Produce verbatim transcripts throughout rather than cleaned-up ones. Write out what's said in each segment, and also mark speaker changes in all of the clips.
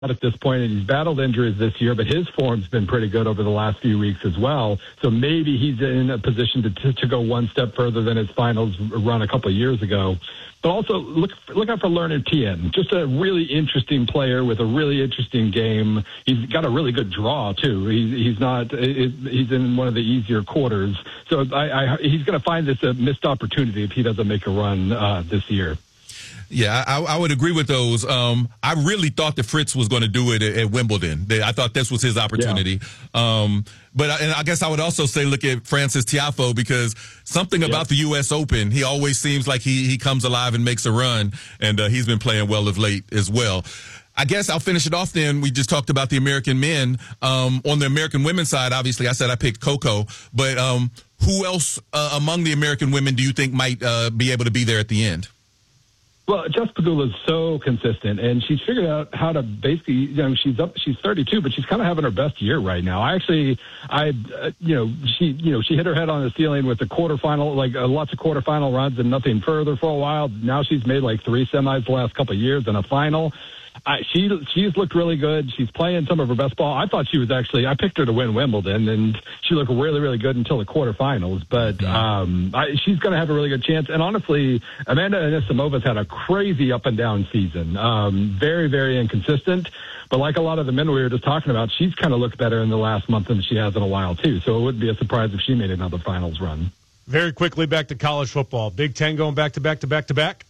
Speaker 1: at this point, and he's battled injuries this year, but his form's been pretty good over the last few weeks as well. So maybe he's in a position to to, to go one step further than his finals run a couple of years ago. But also look look out for Leonard Tien, just a really interesting player with a really interesting game. He's got a really good draw too. He's he's not he's in one of the easier quarters, so I, I, he's going to find this a missed opportunity if he doesn't make a run uh, this year.
Speaker 2: Yeah, I, I would agree with those. Um, I really thought that Fritz was going to do it at, at Wimbledon. I thought this was his opportunity. Yeah. Um, but I, and I guess I would also say look at Francis Tiafoe, because something yeah. about the U S Open, he always seems like he, he comes alive and makes a run, and uh, he's been playing well of late as well. I guess I'll finish it off then. We just talked about the American men. Um, on the American women's side, obviously, I said I picked Coco. But um, who else uh, among the American women do you think might uh, be able to be there at the end?
Speaker 1: Well, Jess Pegula is so consistent, and she's figured out how to basically, you know, she's up, she's thirty-two, but she's kind of having her best year right now. I actually, I, uh, you know, she, you know, she hit her head on the ceiling with the quarterfinal, like uh, lots of quarterfinal runs and nothing further for a while. Now she's made like three semis the last couple of years and a final. I, she she's looked really good. She's playing some of her best ball. I thought she was actually, I picked her to win Wimbledon, and she looked really, really good until the quarterfinals. But um, I, she's going to have a really good chance. And honestly, Amanda Anisimova's had a crazy up and down season. Um, very, very inconsistent. But like a lot of the men we were just talking about, she's kind of looked better in the last month than she has in a while, too. So it wouldn't be a surprise if she made another finals run.
Speaker 3: Very quickly, back to college football. Big Ten going back to back to back to back.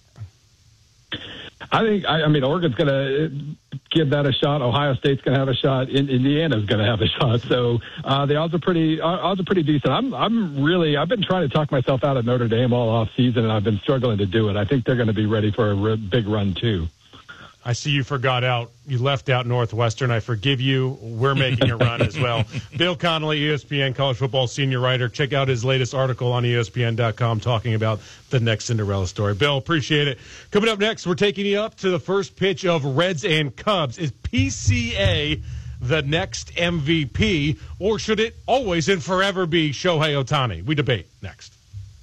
Speaker 1: I think, I, I mean, Oregon's going to give that a shot. Ohio State's going to have a shot. In, Indiana's going to have a shot. So uh, the odds are pretty, odds are pretty decent. I'm, I'm really, I've been trying to talk myself out of Notre Dame all off season, and I've been struggling to do it. I think they're going to be ready for a re- big run too.
Speaker 3: I see you forgot out. You left out Northwestern. I forgive you. We're making a run as well. Bill Connolly, E S P N college football senior writer. Check out his latest article on E S P N dot com talking about the next Cinderella story. Bill, appreciate it. Coming up next, we're taking you up to the first pitch of Reds and Cubs. Is P C A the next M V P, or should it always and forever be Shohei Ohtani? We debate next.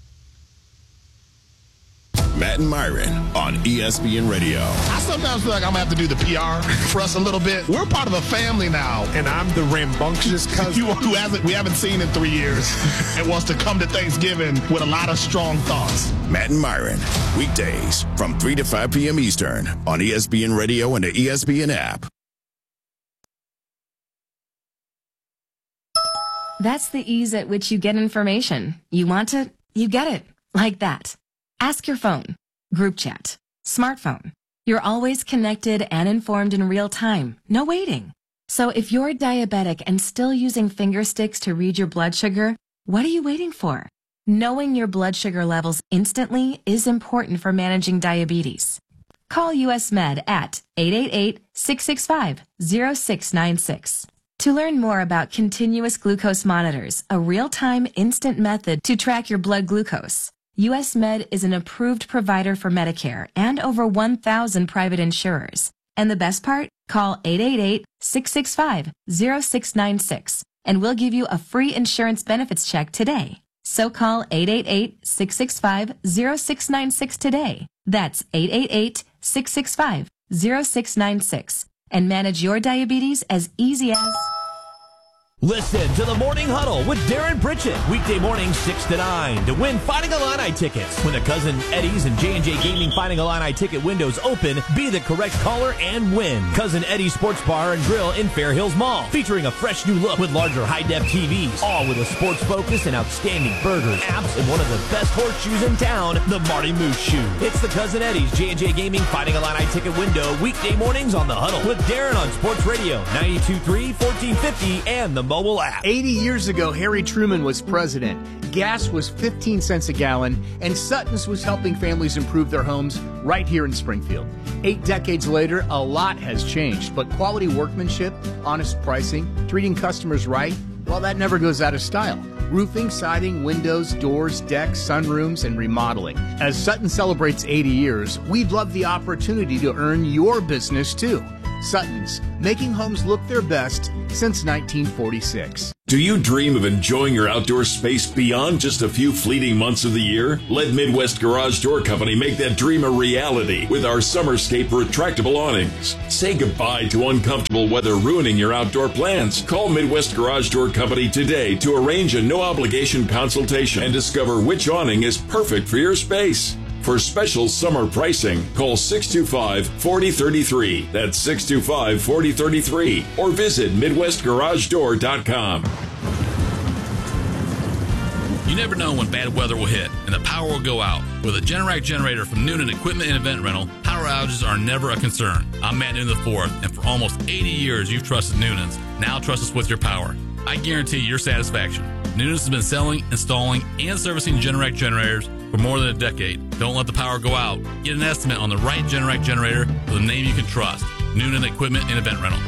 Speaker 4: Matt and Myron on E S P N Radio.
Speaker 5: I sometimes feel like I'm going to have to do the P R for us a little bit. We're part of a family now.
Speaker 6: And I'm the rambunctious cousin
Speaker 5: who hasn't, we haven't seen in three years and wants to come to Thanksgiving with a lot of strong thoughts.
Speaker 4: Matt and Myron, weekdays from three to five p.m. Eastern on E S P N Radio and the E S P N app.
Speaker 7: That's the ease at which you get information. You want it, you get it. Like that. Ask your phone, group chat, smartphone. You're always connected and informed in real time. No waiting. So if you're diabetic and still using finger sticks to read your blood sugar, what are you waiting for? Knowing your blood sugar levels instantly is important for managing diabetes. Call U S Med at eight eight eight, six six five, zero six nine six. To learn more about continuous glucose monitors, a real-time instant method to track your blood glucose, U S Med is an approved provider for Medicare and over one thousand private insurers. And the best part? Call eight eight eight, six six five, zero six nine six and we'll give you a free insurance benefits check today. So call eight eight eight, six six five, zero six nine six today. That's eight eight eight, six six five, zero six nine six and manage your diabetes as easy as...
Speaker 8: Listen to the Morning Huddle with Darren Pritchett. Weekday mornings six to nine to win Fighting Illini tickets. When the Cousin Eddie's and J and J Gaming Fighting Illini ticket windows open, be the correct caller and win. Cousin Eddie's Sports Bar and Grill in Fair Hills Mall, featuring a fresh new look with larger high-def T Vs, all with a sports focus and outstanding burgers, apps, and one of the best horseshoes in town, the Marty Moose Shoe. It's the Cousin Eddie's J and J Gaming Fighting Illini ticket window weekday mornings on the Huddle with Darren on Sports Radio ninety-two point three, fourteen fifty, and the mobile app.
Speaker 9: eighty years ago, Harry Truman was president. Gas was fifteen cents a gallon, and Sutton's was helping families improve their homes right here in Springfield. Eight decades later, a lot has changed, but quality workmanship, honest pricing, treating customers right, well, that never goes out of style. Roofing, siding, windows, doors, decks, sunrooms, and remodeling. As Sutton celebrates eighty years, we'd love the opportunity to earn your business, too. Sutton's, making homes look their best since nineteen forty-six.
Speaker 10: Do you dream of enjoying your outdoor space beyond just a few fleeting months of the year? Let Midwest Garage Door Company make that dream a reality with our Summerscape retractable awnings. Say goodbye to uncomfortable weather ruining your outdoor plans. Call Midwest Garage Door Company today to arrange a no-obligation consultation and discover which awning is perfect for your space. For special summer pricing, call six two five, four zero three three. That's six two five, four zero three three. Or visit Midwest Garage Door dot com.
Speaker 11: You never know when bad weather will hit and the power will go out. With a Generac generator from Noonan Equipment and Event Rental, power outages are never a concern. I'm Matt Noonan the fourth, and for almost eighty years you've trusted Noonan's. Now trust us with your power. I guarantee your satisfaction. Noonan's has been selling, installing, and servicing Generac generators for more than a decade. Don't let the power go out. Get an estimate on the right Generac generator with a name you can trust. Noonan Equipment and Event Rental.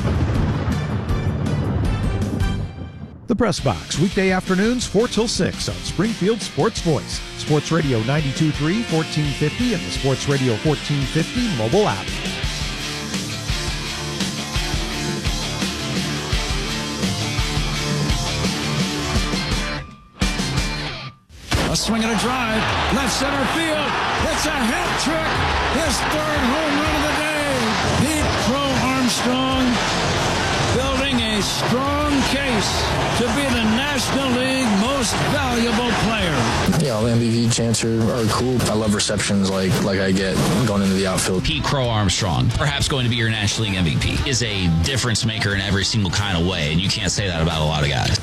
Speaker 12: The Press Box, weekday afternoons, four till six on Springfield Sports Voice. Sports Radio ninety-two point three, fourteen fifty, and the Sports Radio fourteen fifty mobile app.
Speaker 13: A swing and a drive, left center field. It's a hat trick. His third home run of the day. Pete Crow Armstrong building a strong case to be the National League most valuable player.
Speaker 14: Yeah, the M V P chants are, are cool. I love receptions like like I get going into the outfield.
Speaker 15: Pete Crow Armstrong, perhaps going to be your National League M V P, is a difference maker in every single kind of way, and you can't say that about a lot of guys.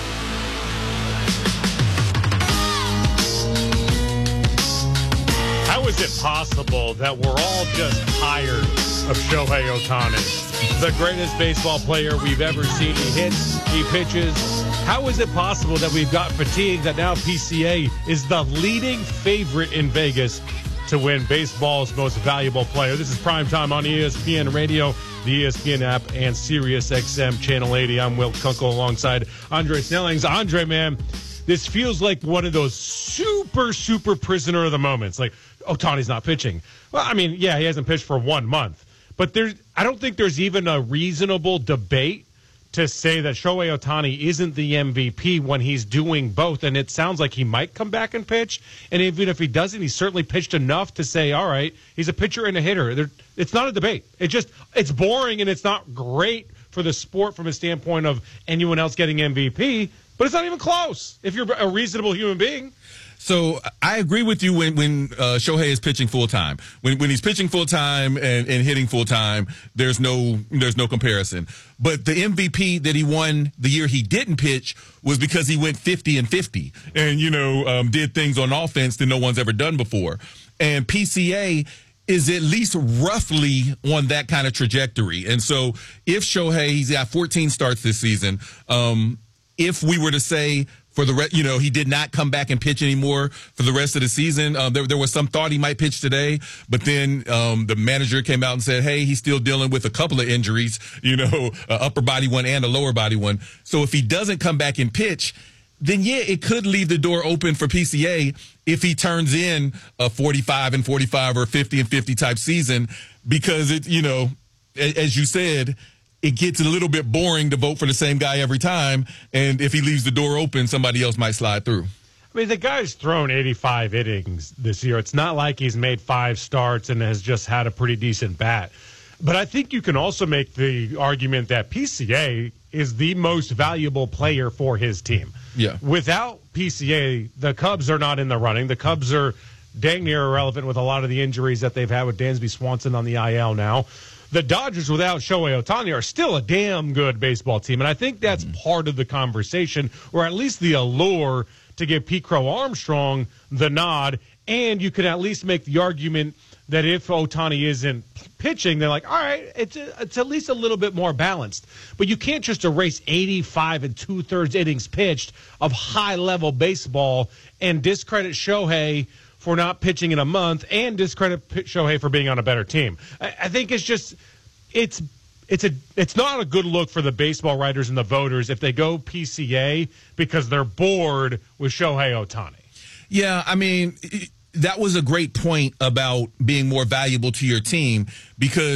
Speaker 3: How is it possible that we're all just tired of Shohei Ohtani, the greatest baseball player we've ever seen? He hits, he pitches. How is it possible that we've got fatigue that now P C A is the leading favorite in Vegas to win baseball's most valuable player? This is Primetime on E S P N Radio, the E S P N app, and Sirius X M Channel eighty. I'm Will Kunkel alongside Andre Snellings. Andre, man, this feels like one of those super, super prisoner of the moments. Like, Ohtani's not pitching. Well, I mean, yeah, he hasn't pitched for one month. But there's, I don't think there's even a reasonable debate to say that Shohei Ohtani isn't the M V P when he's doing both. And it sounds like he might come back and pitch. And even if he doesn't, he's certainly pitched enough to say, all right, he's a pitcher and a hitter. There, it's not a debate. It just, it's boring and it's not great for the sport from a standpoint of anyone else getting M V P. But it's not even close if you're a reasonable human being.
Speaker 2: So I agree with you when when uh, Shohei is pitching full time. When when he's pitching full time and, and hitting full time, there's no there's no comparison. But the M V P that he won the year he didn't pitch was because he went fifty and fifty, and you know um, did things on offense that no one's ever done before. And P C A is at least roughly on that kind of trajectory. And so if Shohei, he's got fourteen starts this season. Um, if we were to say, for the re- you know, he did not come back and pitch anymore for the rest of the season. Um, there, there was some thought he might pitch today, but then um, the manager came out and said, hey, he's still dealing with a couple of injuries, you know, a upper body one and a lower body one. So if he doesn't come back and pitch, then yeah, it could leave the door open for P C A if he turns in a forty-five and forty-five or fifty and fifty type season, because it, you know, as you said, it gets a little bit boring to vote for the same guy every time. And if he leaves the door open, somebody else might slide through.
Speaker 3: I mean, the guy's thrown eighty-five innings this year. It's not like he's made five starts and has just had a pretty decent bat. But I think you can also make the argument that P C A is the most valuable player for his team.
Speaker 2: Yeah.
Speaker 3: Without P C A, the Cubs are not in the running. The Cubs are dang near irrelevant with a lot of the injuries that they've had with Dansby Swanson on the I L now. The Dodgers without Shohei Ohtani are still a damn good baseball team, and I think that's mm-hmm. part of the conversation, or at least the allure, to give Pete Crow Armstrong the nod. And you could at least make the argument that if Ohtani isn't pitching, they're like, all right, it's a, it's at least a little bit more balanced. But you can't just erase eighty-five and two-thirds innings pitched of high-level baseball and discredit Shohei for not pitching in a month and discredit Shohei for being on a better team. I, I think it's just it's it's a it's not a good look for the baseball writers and the voters if they go P C A because they're bored with Shohei Ohtani.
Speaker 2: Yeah, I mean, that was a great point about being more valuable to your team, because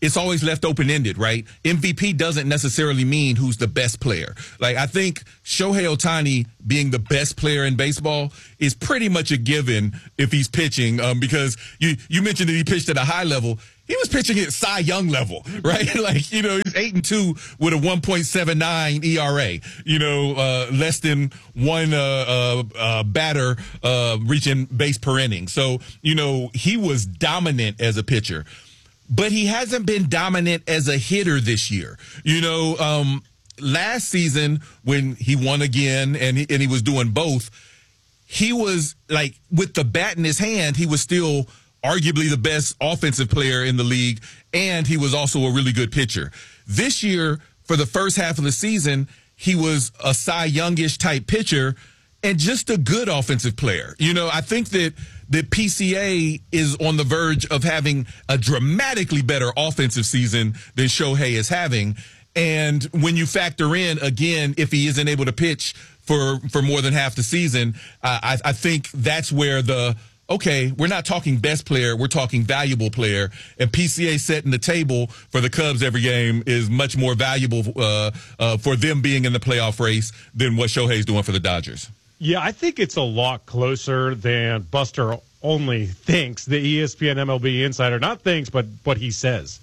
Speaker 2: it's always left open-ended, right? M V P doesn't necessarily mean who's the best player. Like, I think Shohei Ohtani being the best player in baseball is pretty much a given if he's pitching, um, because you, you mentioned that he pitched at a high level. He was pitching at Cy Young level, right? Like, you know, he's eight and two with a one point seven nine E R A, you know, uh, less than one, uh, uh, uh batter, uh, reaching base per inning. So, you know, he was dominant as a pitcher, but he hasn't been dominant as a hitter this year. You know, um, last season when he won again and he, and he was doing both, he was like, with the bat in his hand, he was still arguably the best offensive player in the league, and he was also a really good pitcher. This year, for the first half of the season, he was a Cy Youngish type pitcher and just a good offensive player. You know, I think that the P C A is on the verge of having a dramatically better offensive season than Shohei is having. And when you factor in, again, if he isn't able to pitch for, for more than half the season, uh, I, I think that's where the okay, we're not talking best player, we're talking valuable player, and P C A setting the table for the Cubs every game is much more valuable uh, uh, for them being in the playoff race than what Shohei's doing for the Dodgers.
Speaker 3: Yeah, I think it's a lot closer than Buster Olney thinks, the E S P N M L B insider. Not thinks, but what he says.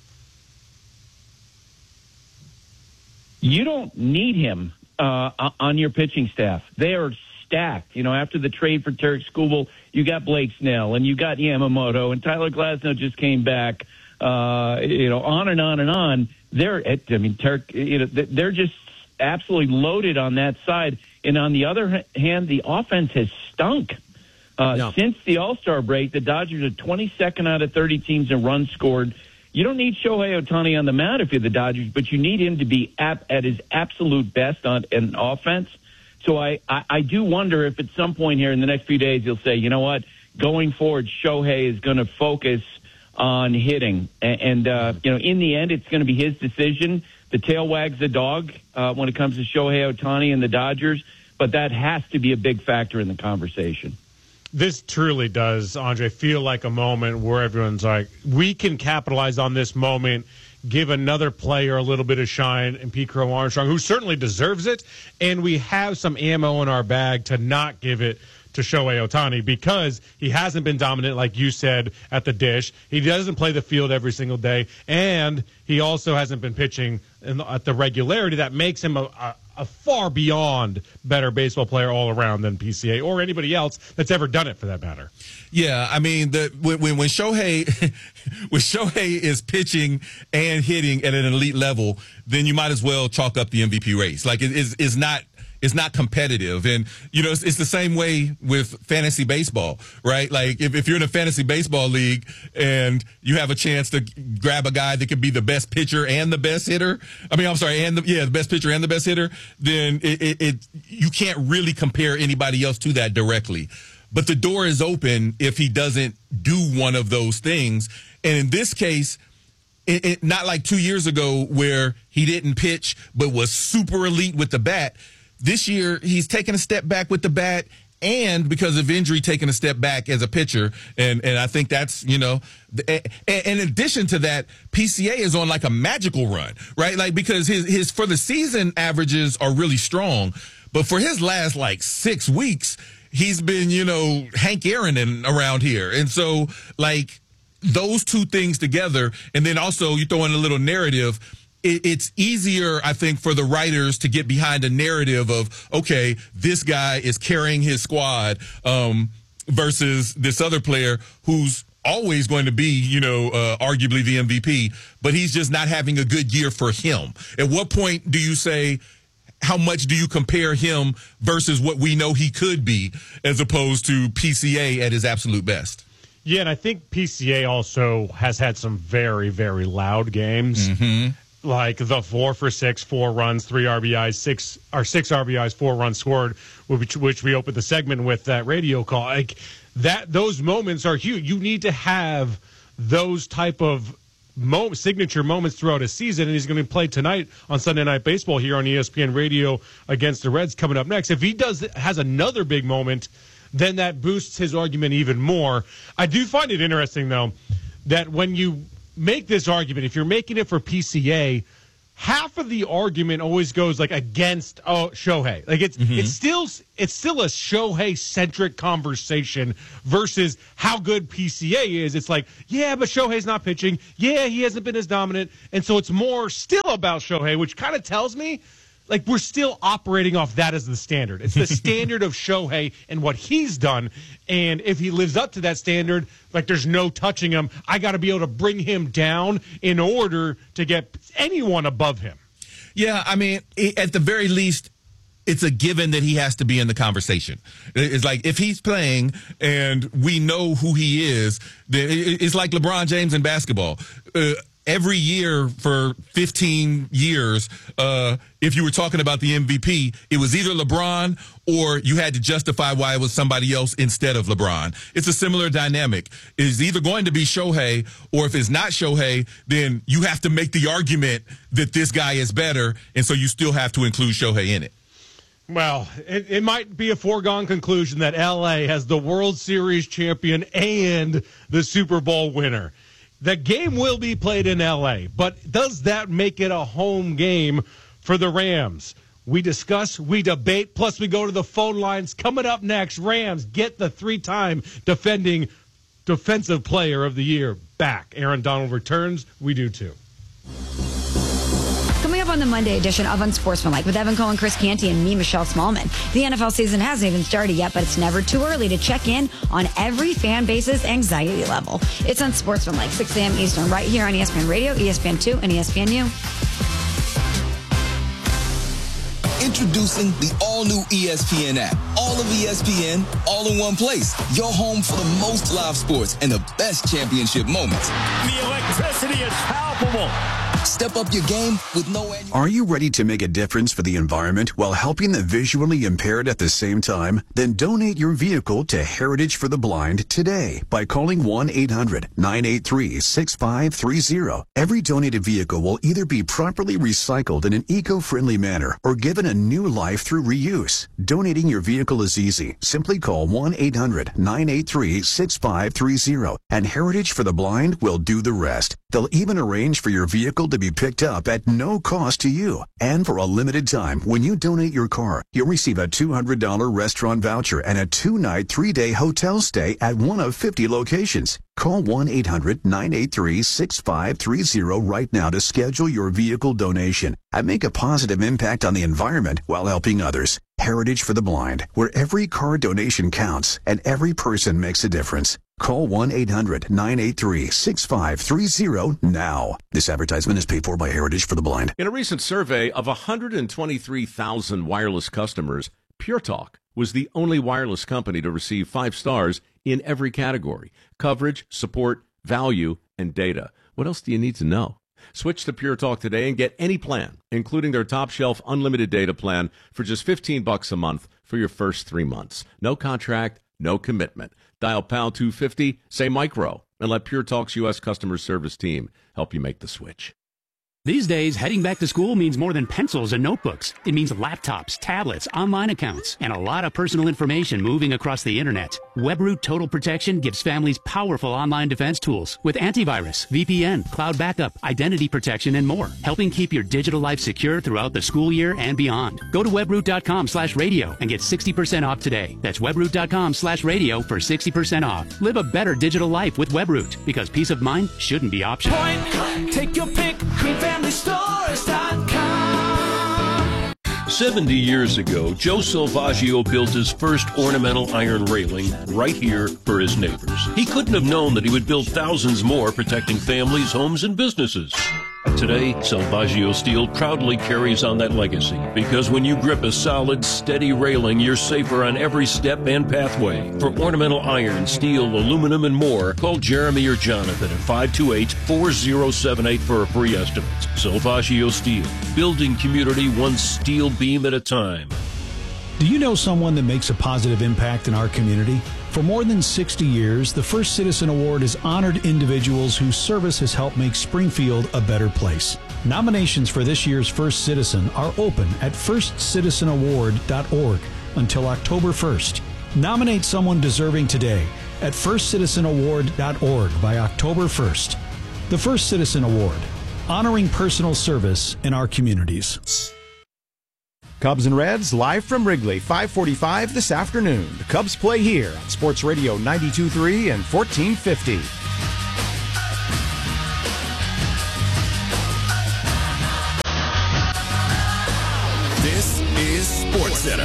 Speaker 16: You don't need him uh, on your pitching staff. They are stacked. You know, after the trade for Tarek Skubal, you got Blake Snell, and you got Yamamoto, and Tyler Glasnow just came back. Uh, you know, on and on and on. They're, I mean, Tarek, you know, they're just absolutely loaded on that side. And on the other hand, the offense has stunk. Uh, no. Since the All-Star break, the Dodgers are twenty-second out of thirty teams in runs scored. You don't need Shohei Ohtani on the mound if you're the Dodgers, but you need him to be at, at his absolute best on an offense. So I, I, I do wonder if at some point here in the next few days he'll say, you know what, going forward, Shohei is going to focus on hitting. And, and uh, you know, in the end, it's going to be his decision. The tail wags the dog uh, when it comes to Shohei Ohtani and the Dodgers, but that has to be a big factor in the conversation.
Speaker 3: This truly does, Andre, feel like a moment where everyone's like, we can capitalize on this moment, give another player a little bit of shine, and Pete Crow Armstrong, who certainly deserves it, and we have some ammo in our bag to not give it to Shohei Ohtani because he hasn't been dominant, like you said, at the dish. He doesn't play the field every single day, and he also hasn't been pitching in the, at the regularity that makes him a, a, a far beyond better baseball player all around than P C A or anybody else that's ever done it, for that matter.
Speaker 2: Yeah, I mean, the, when, when when Shohei when Shohei is pitching and hitting at an elite level, then you might as well chalk up the M V P race. Like, it is is not. It's not competitive. And, you know, it's, it's the same way with fantasy baseball, right? Like, if, if you're in a fantasy baseball league and you have a chance to grab a guy that could be the best pitcher and the best hitter, I mean, I'm sorry, and the, yeah, the best pitcher and the best hitter, then it, it, it you can't really compare anybody else to that directly. But the door is open if he doesn't do one of those things. And in this case, it, it, not like two years ago where he didn't pitch but was super elite with the bat. This year, he's taken a step back with the bat and because of injury, taking a step back as a pitcher. And, and I think that's, you know, and in addition to that, P C A is on like a magical run, right? Like, because his, his for the season averages are really strong. But for his last like six weeks, he's been, you know, Hank Aaron around here. And so, like, those two things together, and then also you throw in a little narrative, it's easier, I think, for the writers to get behind a narrative of, okay, this guy is carrying his squad um, versus this other player who's always going to be, you know, uh, arguably the M V P, but he's just not having a good year for him. At what point do you say, how much do you compare him versus what we know he could be as opposed to P C A at his absolute best?
Speaker 3: Yeah, and I think P C A also has had some very, very loud games.
Speaker 2: Mm-hmm.
Speaker 3: Like the four for six, four runs, three R B Is, six or six R B Is, four runs scored, which, which we opened the segment with that radio call. Like that, those moments are huge. You need to have those type of mo- signature moments throughout a season, and he's going to play tonight on Sunday Night Baseball here on E S P N Radio against the Reds coming up next. If he does has another big moment, then that boosts his argument even more. I do find it interesting, though, that when you make this argument, if you're making it for P C A, half of the argument always goes like against oh Shohei. Like it's mm-hmm. it's still it's still a Shohei centric conversation versus how good P C A is. It's like, yeah, but Shohei's not pitching. Yeah, he hasn't been as dominant. And so it's more still about Shohei, which kind of tells me like we're still operating off that as the standard. It's the standard of Shohei and what he's done. And if he lives up to that standard, like there's no touching him. I got to be able to bring him down in order to get anyone above him.
Speaker 2: Yeah, I mean, at the very least, it's a given that he has to be in the conversation. It's like if he's playing and we know who he is, then it's like LeBron James in basketball. Uh, Every year for fifteen years, uh, if you were talking about the M V P, it was either LeBron or you had to justify why it was somebody else instead of LeBron. It's a similar dynamic. It's either going to be Shohei, or if it's not Shohei, then you have to make the argument that this guy is better, and so you still have to include Shohei in it.
Speaker 3: Well, it, it might be a foregone conclusion that L A has the World Series champion and the Super Bowl winner. The game will be played in L A, but does that make it a home game for the Rams? We discuss, we debate, plus we go to the phone lines. Coming up next, Rams get the three-time defending defensive player of the year back. Aaron Donald returns. We do too.
Speaker 17: Coming up on the Monday edition of Unsportsmanlike with Evan Cohen, Chris Canty, and me, Michelle Smallman. The N F L season hasn't even started yet, but it's never too early to check in on every fan base's anxiety level. It's Unsportsmanlike, six a.m. Eastern, right here on E S P N Radio, E S P N two, and E S P N U.
Speaker 18: Introducing the all-new E S P N app. All of E S P N, all in one place. Your home for the most live sports and the best championship moments.
Speaker 19: The electricity is palpable.
Speaker 18: Step up your game with no annual...
Speaker 20: Are you ready to make a difference for the environment while helping the visually impaired at the same time? Then donate your vehicle to Heritage for the Blind today by calling one eight hundred nine eight three six five three zero. Every donated vehicle will either be properly recycled in an eco-friendly manner or given a new life through reuse. Donating your vehicle is easy. Simply call one eight hundred nine eight three six five three zero and Heritage for the Blind will do the rest. They'll even arrange for your vehicle to be picked up at no cost to you. And for a limited time, when you donate your car, you'll receive a two hundred dollars restaurant voucher and a two-night, three-day hotel stay at one of fifty locations. Call one eight hundred nine eight three six five three zero right now to schedule your vehicle donation and make a positive impact on the environment while helping others. Heritage for the Blind, where every car donation counts and every person makes a difference. Call one eight hundred nine eight three six five three zero now. This advertisement is paid for by Heritage for the Blind.
Speaker 21: In a recent survey of one hundred twenty-three thousand wireless customers, Pure Talk was the only wireless company to receive five stars in every category: coverage, support, value, and data. What else do you need to know? Switch to Pure Talk today and get any plan, including their top shelf unlimited data plan, for just fifteen bucks a month for your first three months. No contract, no commitment. Dial pound two fifty, say micro, and let Pure Talk's U S customer service team help you make the switch.
Speaker 22: These days, heading back to school means more than pencils and notebooks. It means laptops, tablets, online accounts, and a lot of personal information moving across the internet. WebRoot Total Protection gives families powerful online defense tools with antivirus, V P N, cloud backup, identity protection, and more, helping keep your digital life secure throughout the school year and beyond. Go to webroot.com slash radio and get sixty percent off today. That's webroot.com slash radio for sixty percent off. Live a better digital life with WebRoot, because peace of mind shouldn't be optional.
Speaker 19: Point, take your pick, green family stores dot com.
Speaker 23: seventy years ago, Joe Salvaggio built his first ornamental iron railing right here for his neighbors. He couldn't have known that he would build thousands more, protecting families, homes, and businesses. Today, Salvaggio Steel proudly carries on that legacy, because when you grip a solid, steady railing, you're safer on every step and pathway. For ornamental iron, steel, aluminum, and more, call Jeremy or Jonathan at five two eight, four zero seven eight for a free estimate. Salvaggio Steel, building community one steel beam at a time.
Speaker 12: Do you know someone that makes a positive impact in our community? For more than sixty years, the First Citizen Award has honored individuals whose service has helped make Springfield a better place. Nominations for this year's First Citizen are open at first citizen award dot org until October first. Nominate someone deserving today at first citizen award dot org by October first. The First Citizen Award, honoring personal service in our communities.
Speaker 1: Cubs and Reds live from Wrigley, five forty-five this afternoon. The Cubs play here on Sports Radio ninety-two point three and fourteen fifty.
Speaker 4: This is SportsCenter.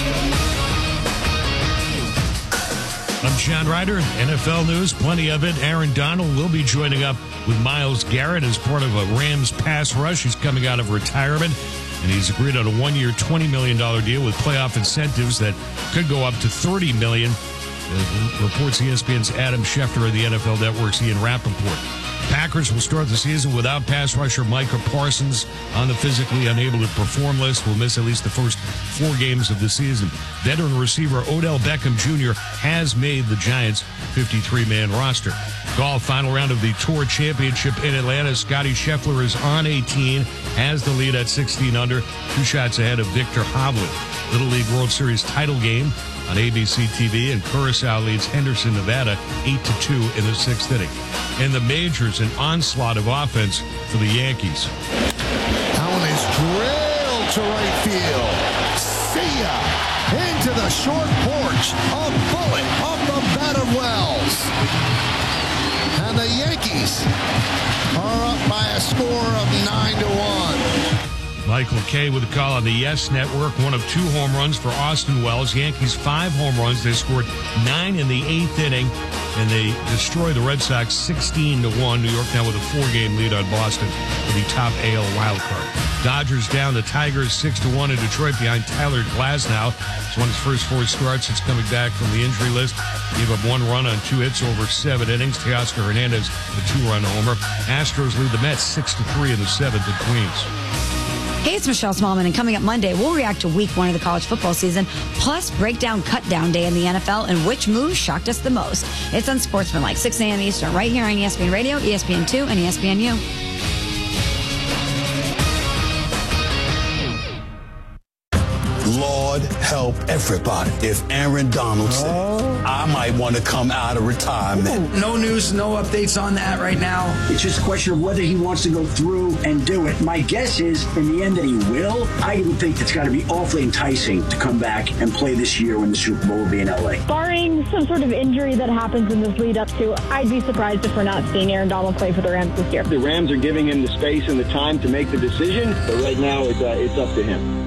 Speaker 5: I'm John Ryder. N F L news, plenty of it. Aaron Donald will be joining up with Myles Garrett as part of a Rams pass rush. He's coming out of retirement, and he's agreed on a one-year, twenty million dollars deal with playoff incentives that could go up to thirty million dollars. Uh, reports E S P N's Adam Schefter of the N F L Network's Ian Rappaport. Packers will start the season without pass rusher Micah Parsons on the physically unable to perform list. Will miss at least the first four games of the season. Veteran receiver Odell Beckham Junior has made the Giants' fifty-three man roster. Golf final round of the Tour Championship in Atlanta. Scotty Scheffler is on eighteen, has the lead at sixteen under, two shots ahead of Victor Hovland. Little League World Series title game on A B C T V, and Curacao leads Henderson, Nevada, eight to two in the sixth inning. In the majors, an onslaught of offense for the Yankees.
Speaker 6: Allen is drilled to right field. See ya! Into the short porch. A bullet off the bat of Wells. And the Yankees are up by a score of nine to one.
Speaker 5: Michael Kay with a call on the Yes Network. One of two home runs for Austin Wells. Yankees five home runs. They scored nine in the eighth inning, and they destroyed the Red Sox sixteen to one. New York now with a four-game lead on Boston for the top A L wild card. Dodgers down the Tigers six to one in Detroit behind Tyler Glasnow. He's won his first four starts since coming back from the injury list. Gave up one run on two hits over seven innings. Teoscar Hernandez, a two-run homer. Astros lead the Mets six to three in the seventh at Queens.
Speaker 17: Hey, it's Michelle Smallman, and coming up Monday, we'll react to week one of the college football season, plus break down cut down day in the N F L and which move shocked us the most. It's on Sportsmanlike, six a.m. Eastern, right here on E S P N Radio, E S P N two, and E S P N U.
Speaker 24: Lord help everybody. If Aaron Donald said, oh. I might want to come out of retirement.
Speaker 25: Ooh, no news, no updates on that right now.
Speaker 26: It's just a question of whether he wants to go through and do it. My guess is, in the end, that he will. I would think it's got to be awfully enticing to come back and play this year when the Super Bowl will be in L A.
Speaker 27: Barring some sort of injury that happens in this lead up to, I'd be surprised if we're not seeing Aaron Donald play for the Rams this year.
Speaker 28: The Rams are giving him the space and the time to make the decision, but right now it's, uh, it's up to him.